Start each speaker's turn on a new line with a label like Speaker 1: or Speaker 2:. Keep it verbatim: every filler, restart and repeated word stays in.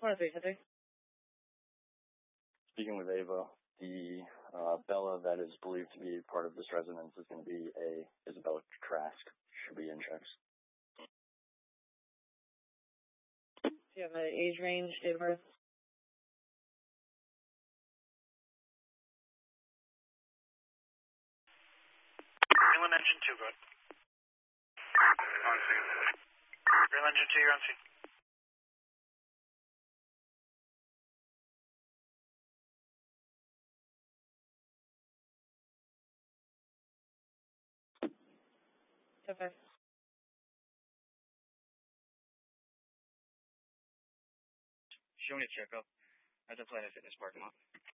Speaker 1: four oh three, Heather.
Speaker 2: Speaking with Ava, the uh, Bella that is believed to be part of this residence is going to be a Isabella Trask. Should be in checks.
Speaker 1: Do you have an age range, date of birth?
Speaker 3: Greenland Engine two, go ahead. On scene. Greenland Engine two, you're on scene.
Speaker 1: Okay.
Speaker 3: Showing a checkup at the Planet Fitness parking lot.